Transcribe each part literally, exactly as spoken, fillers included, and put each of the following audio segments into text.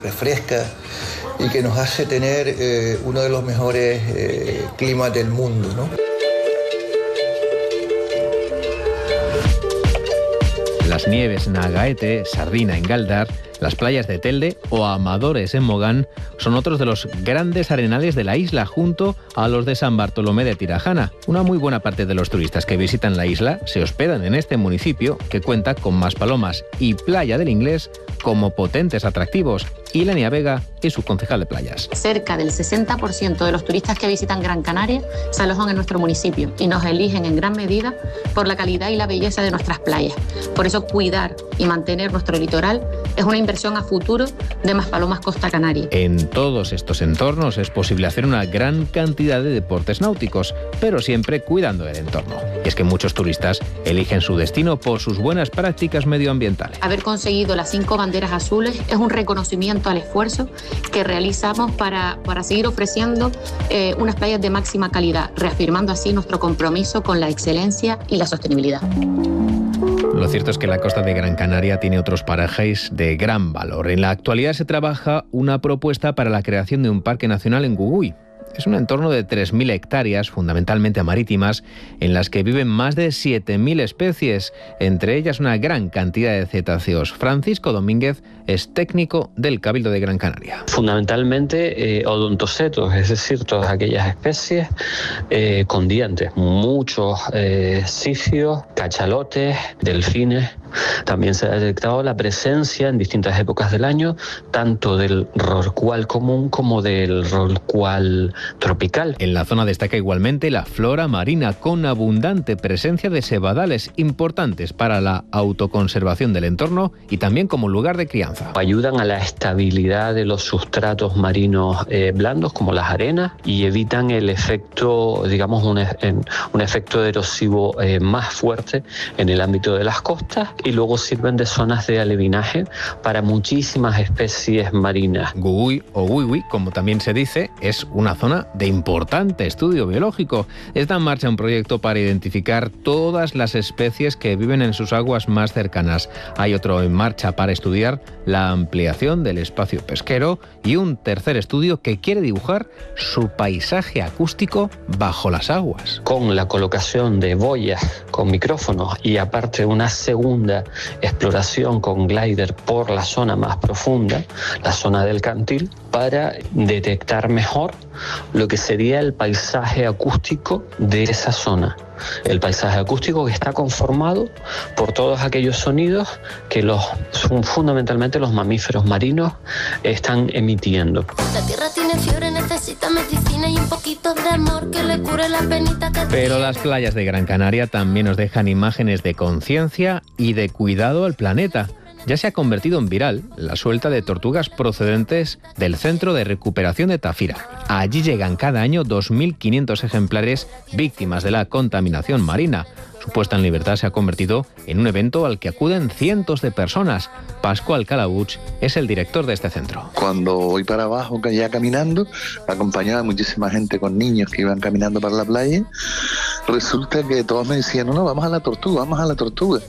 refresca y que nos hace tener eh, uno de los mejores eh, climas del mundo, ¿no? Las nieves en Agaete, Sardina en Galdar, las playas de Telde o Amadores en Mogán son otros de los grandes arenales de la isla, junto a los de San Bartolomé de Tirajana. Una muy buena parte de los turistas que visitan la isla se hospedan en este municipio, que cuenta con Maspalomas y Playa del Inglés como potentes atractivos. Ilenia Vega es su concejal de playas. Cerca del sesenta por ciento de los turistas que visitan Gran Canaria se alojan en nuestro municipio y nos eligen en gran medida por la calidad y la belleza de nuestras playas. Por eso cuidar y mantener nuestro litoral es una inversión a futuro de Maspalomas Costa Canaria. En todos estos entornos es posible hacer una gran cantidad de deportes náuticos, pero siempre cuidando el entorno. Y es que muchos turistas eligen su destino por sus buenas prácticas medioambientales. Haber conseguido las cinco banderas azules es un reconocimiento al esfuerzo que realizamos para, para seguir ofreciendo eh, unas playas de máxima calidad, reafirmando así nuestro compromiso con la excelencia y la sostenibilidad. Lo cierto es que la costa de Gran Canaria tiene otros parajes de gran valor. En la actualidad se trabaja una propuesta para la creación de un parque nacional en Gugui. Es un entorno de tres mil hectáreas, fundamentalmente marítimas, en las que viven más de siete mil especies, entre ellas una gran cantidad de cetáceos. Francisco Domínguez es técnico del Cabildo de Gran Canaria. Fundamentalmente eh, odontocetos, es decir, todas aquellas especies eh, con dientes, muchos eh, sifios, cachalotes, delfines. También se ha detectado la presencia en distintas épocas del año tanto del rorcual común como del rorcual tropical. En la zona destaca igualmente la flora marina, con abundante presencia de sebadales importantes para la autoconservación del entorno y también como lugar de crianza. Ayudan a la estabilidad de los sustratos marinos eh, blandos como las arenas y evitan el efecto, digamos, un, un efecto erosivo eh, más fuerte en el ámbito de las costas, y luego sirven de zonas de alevinaje para muchísimas especies marinas. Gugui o Wiwi, como también se dice, es una zona de importante estudio biológico. Está en marcha un proyecto para identificar todas las especies que viven en sus aguas más cercanas. Hay otro en marcha para estudiar la ampliación del espacio pesquero y un tercer estudio que quiere dibujar su paisaje acústico bajo las aguas. Con la colocación de boyas con micrófonos y aparte una segunda exploración con glider por la zona más profunda, la zona del cantil, para detectar mejor lo que sería el paisaje acústico de esa zona. El paisaje acústico que está conformado por todos aquellos sonidos que los, son fundamentalmente los mamíferos marinos están emitiendo. La tierra tiene fiebre, necesita medicina y un poquito de amor que le cure la penita que... Pero las playas de Gran Canaria también nos dejan imágenes de conciencia y de cuidado al planeta. Ya se ha convertido en viral la suelta de tortugas procedentes del Centro de Recuperación de Tafira. Allí llegan cada año dos mil quinientos ejemplares víctimas de la contaminación marina. Su puesta en libertad se ha convertido en un evento al que acuden cientos de personas. Pascual Calabuch es el director de este centro. Cuando voy para abajo, ya caminando, acompañaba a muchísima gente con niños que iban caminando para la playa, resulta que todos me decían, no, no, vamos a la tortuga, vamos a la tortuga.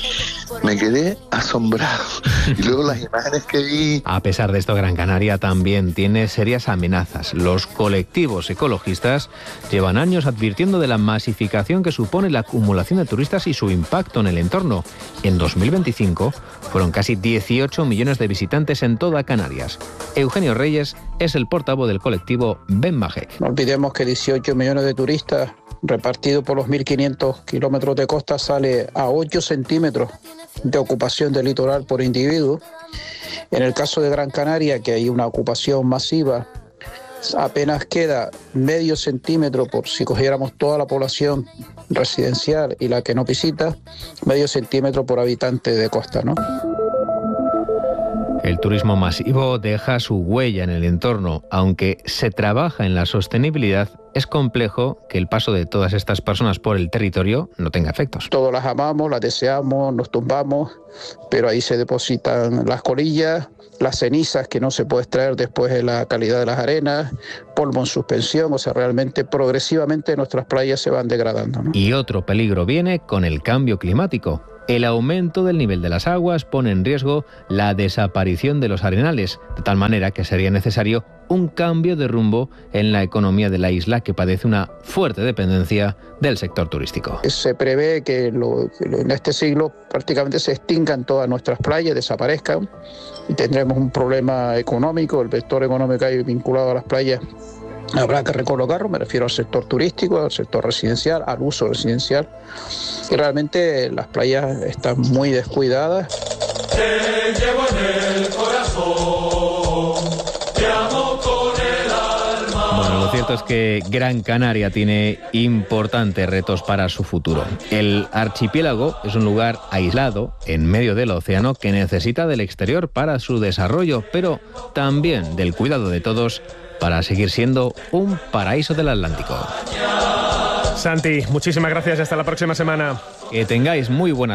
Me quedé asombrado. Y luego las imágenes que vi... A pesar de esto, Gran Canaria también tiene serias amenazas. Los colectivos ecologistas llevan años advirtiendo de la masificación que supone la acumulación de turistas y su impacto en el entorno. En dos mil veinticinco fueron casi dieciocho millones de visitantes en toda Canarias. Eugenio Reyes es el portavoz del colectivo Ben Bajek. No olvidemos que dieciocho millones de turistas repartido por los mil quinientos kilómetros de costa sale a ocho centímetros de ocupación del litoral por individuo. En el caso de Gran Canaria, que hay una ocupación masiva, apenas queda medio centímetro, por si cogiéramos toda la población residencial y la que no visita, medio centímetro por habitante de costa, ¿no? El turismo masivo deja su huella en el entorno. Aunque se trabaja en la sostenibilidad, es complejo que el paso de todas estas personas por el territorio no tenga efectos. Todos las amamos, las deseamos, nos tumbamos, pero ahí se depositan las colillas, las cenizas que no se puede extraer después de la calidad de las arenas, polvo en suspensión, o sea, realmente progresivamente nuestras playas se van degradando, ¿no? Y otro peligro viene con el cambio climático. El aumento del nivel de las aguas pone en riesgo la desaparición de los arenales, de tal manera que sería necesario un cambio de rumbo en la economía de la isla, que padece una fuerte dependencia del sector turístico. Se prevé que, lo, que en este siglo prácticamente se extingan todas nuestras playas, desaparezcan, y tendremos un problema económico. El vector económico ahí vinculado a las playas habrá que recolocarlo, me refiero al sector turístico, al sector residencial, al uso residencial, y realmente las playas están muy descuidadas. Te llevo en el corazón, te amo con el alma. Bueno, lo cierto es que Gran Canaria tiene importantes retos para su futuro. El archipiélago es un lugar aislado en medio del océano que necesita del exterior para su desarrollo, pero también del cuidado de todos para seguir siendo un paraíso del Atlántico. Santi, muchísimas gracias y hasta la próxima semana. Que tengáis muy buenas